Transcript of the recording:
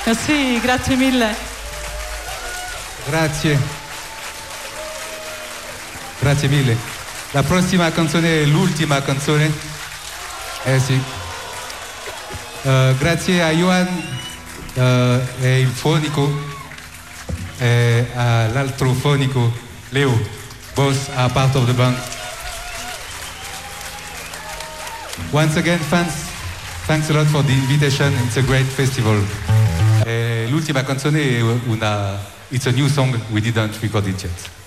Sì, grazie mille. Grazie mille. La prossima canzone è l'ultima canzone. Sì. Grazie a Johan e il fonico e all'altro fonico Leo, both are part of the band. Once again, thanks a lot for the invitation. It's a great festival. L'ultima canzone è it's a new song, we didn't record it yet.